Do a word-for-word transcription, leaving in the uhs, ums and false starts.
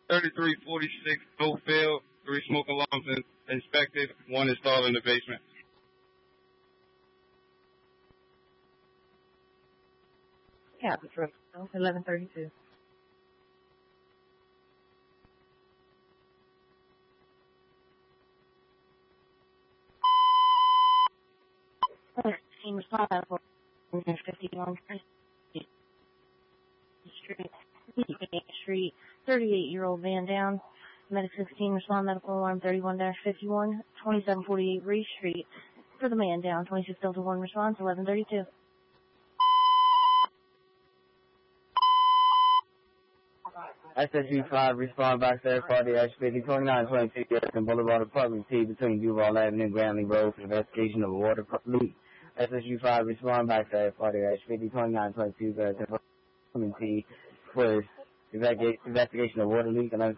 thirty-three forty-six Oakfield. Three smoke alarms in, inspected. One installed in the basement. Yeah, Patrol. eleven thirty-two. Team respond out of fifty-one Street, Street, thirty-eight-year-old van down. Medic sixteen, respond medical alarm thirty-one dash fifty-one, twenty-seven forty-eight Reese Street. For the man down, twenty-six Delta one response, eleven thirty-two. S S U five, respond back to party H fifty, twenty-nine twenty-two Garrison Boulevard, Apartment T, between Duval Avenue and Granley Road for investigation of a water leak. S S U five, respond back to party H fifty, twenty-nine twenty-two Garrison Apartment T, for investigation of water leak. And